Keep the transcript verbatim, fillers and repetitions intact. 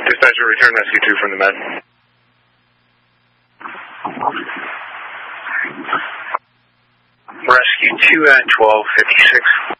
Dispatcher, return rescue two from the med. Rescue two at twelve fifty-six.